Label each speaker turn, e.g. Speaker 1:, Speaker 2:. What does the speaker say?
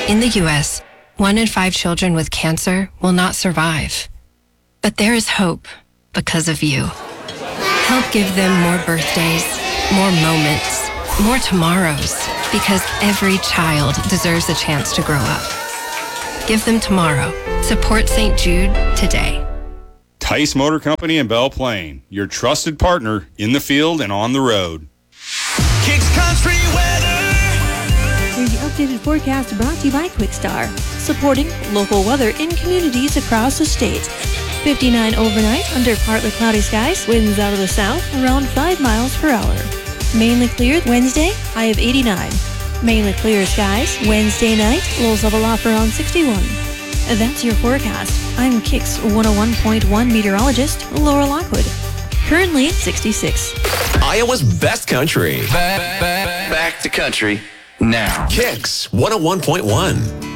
Speaker 1: In the U.S., 1 in 5 children with cancer will not survive. But there is hope because of you. Help give them more birthdays, more moments, more tomorrows, because every child deserves a chance to grow up. Give them tomorrow. Support St. Jude today.
Speaker 2: Tice Motor Company in Belle Plaine, your trusted partner in the field and on the road.
Speaker 3: Kicks Country Weather.
Speaker 4: Here's your updated forecast brought to you by Quickstar, supporting local weather in communities across the state. 59 overnight under partly cloudy skies, winds out of the south around 5 miles per hour. Mainly clear Wednesday, high of 89. Mainly clear skies Wednesday night, lows level off around 61. That's your forecast. I'm Kicks 101.1 meteorologist Laura Lockwood. Currently 66.
Speaker 5: Iowa's best country.
Speaker 3: Back to country now.
Speaker 5: Kicks 101.1.